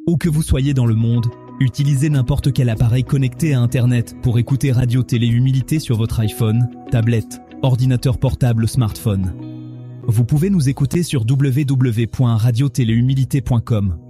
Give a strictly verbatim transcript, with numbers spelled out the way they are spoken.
Où que vous soyez dans le monde, utilisez n'importe quel appareil connecté à Internet pour écouter Radio Télé Humilité sur votre iPhone, tablette, ordinateur portable, smartphone. Vous pouvez nous écouter sur w w w point radio télé humilité point com